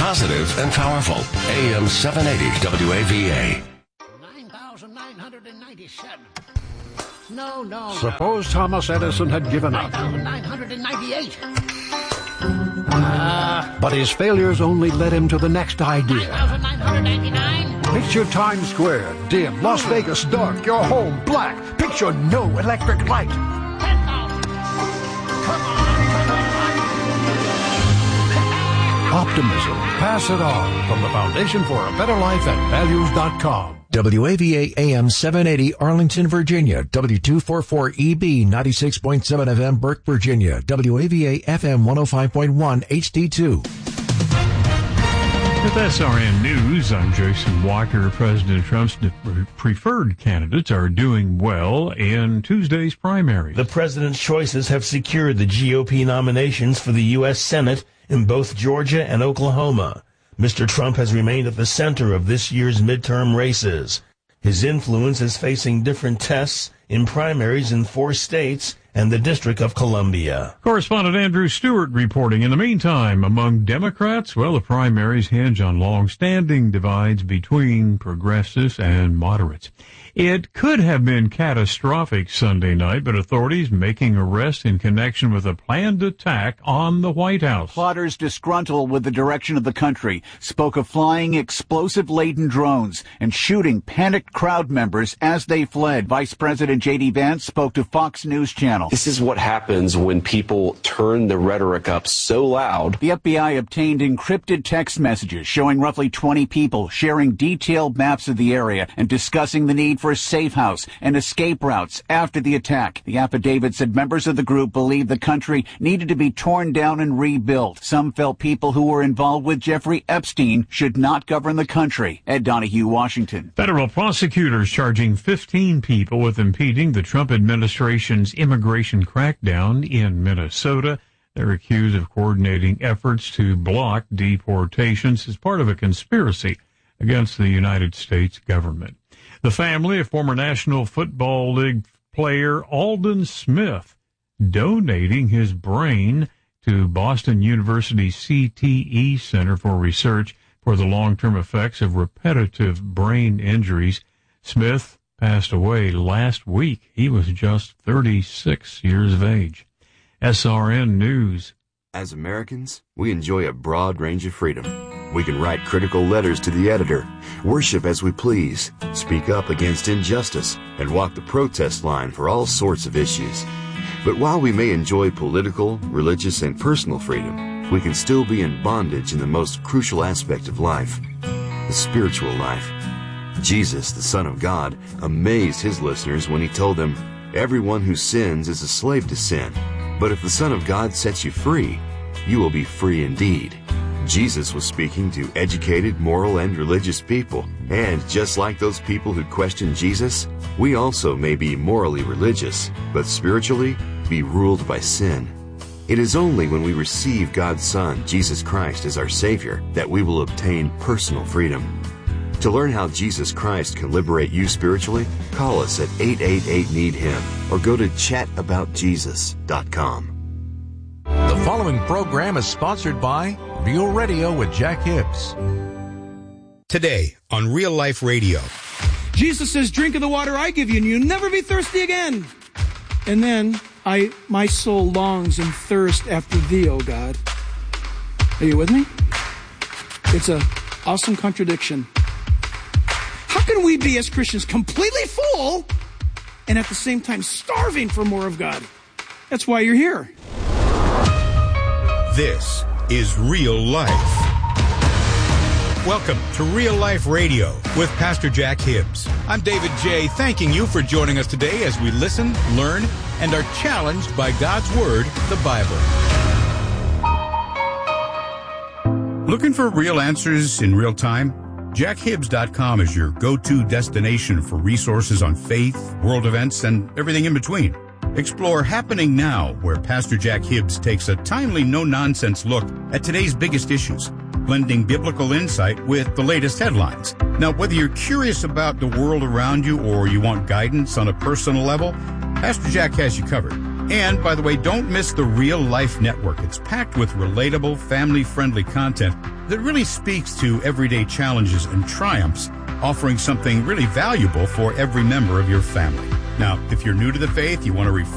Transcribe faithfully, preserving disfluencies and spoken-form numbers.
positive and powerful. A M seven eighty W A V A. nine thousand nine hundred ninety-seven. No, no. Suppose no. Thomas Edison had given up. nine thousand nine hundred ninety-eight. Uh, but his failures only led him to the next idea. nine thousand nine hundred ninety-nine. Picture Times Square, dim, Las Vegas dark, your home black. Picture no electric light. ten thousand. Come on, come on. Optimism. Pass it on from the Foundation for a Better Life at values dot com. W A V A A M seven eighty Arlington, Virginia. W two forty-four E B ninety-six point seven F M Burke, Virginia. W A V A F M one oh five point one H D two. With S R N News, I'm Jason Walker. President Trump's preferred candidates are doing well in Tuesday's primary. The president's choices have secured the G O P nominations for the U S Senate in both Georgia and Oklahoma. Mister Trump has remained at the center of this year's midterm races. His influence is facing different tests in primaries in four states and the District of Columbia. Correspondent Andrew Stewart reporting. In the meantime, among Democrats, well, the primaries hinge on long-standing divides between progressives and moderates. It could have been catastrophic Sunday night, but authorities making arrests in connection with a planned attack on the White House. Plotters disgruntled with the direction of the country spoke of flying explosive-laden drones and shooting panicked crowd members as they fled. Vice President J D Vance spoke to Fox News Channel. This is what happens when people turn the rhetoric up so loud. The F B I obtained encrypted text messages showing roughly twenty people sharing detailed maps of the area and discussing the need for a safe house and escape routes after the attack. The affidavit said members of the group believed the country needed to be torn down and rebuilt. Some felt people who were involved with Jeffrey Epstein should not govern the country. Ed Donahue, Washington. Federal prosecutors charging fifteen people with impeding the Trump administration's immigration crackdown in Minnesota. They're accused of coordinating efforts to block deportations as part of a conspiracy against the United States government. The family of former National Football League player Aldon Smith donating his brain to Boston University's C T E Center for Research for the long-term effects of repetitive brain injuries. Smith passed away last week. He was just thirty-six years of age. S R N News. As Americans, we enjoy a broad range of freedom. We can write critical letters to the editor, worship as we please, speak up against injustice, and walk the protest line for all sorts of issues. But while we may enjoy political, religious, and personal freedom, we can still be in bondage in the most crucial aspect of life, the spiritual life. Jesus, the Son of God, amazed his listeners when he told them, "Everyone who sins is a slave to sin, but if the Son of God sets you free, you will be free indeed." Jesus was speaking to educated, moral, and religious people. And just like those people who questioned Jesus, we also may be morally religious, but spiritually be ruled by sin. It is only when we receive God's Son, Jesus Christ, as our Savior, that we will obtain personal freedom. To learn how Jesus Christ can liberate you spiritually, call us at eight eight eight, need him or go to chat about jesus dot com. The following program is sponsored by Real Radio with Jack Hibbs. Today on Real Life Radio. Jesus says, "Drink of the water I give you, and you'll never be thirsty again." And then, I, my soul longs and thirsts after thee, O God. Are you with me? It's an awesome contradiction. How can we be, as Christians, completely full and at the same time starving for more of God? That's why you're here. This is Real Life. Welcome to Real Life Radio with Pastor Jack Hibbs. I'm David J., thanking you for joining us today as we listen, learn, and are challenged by God's Word, the Bible. Looking for real answers in real time? Jack Hibbs dot com is your go-to destination for resources on faith, world events, and everything in between. Explore Happening Now, where Pastor Jack Hibbs takes a timely, no-nonsense look at today's biggest issues, blending biblical insight with the latest headlines. Now, whether you're curious about the world around you or you want guidance on a personal level, Pastor Jack has you covered. And, by the way, don't miss the Real Life Network. It's packed with relatable, family-friendly content that really speaks to everyday challenges and triumphs, offering something really valuable for every member of your family. Now, if you're new to the faith, you want to refresh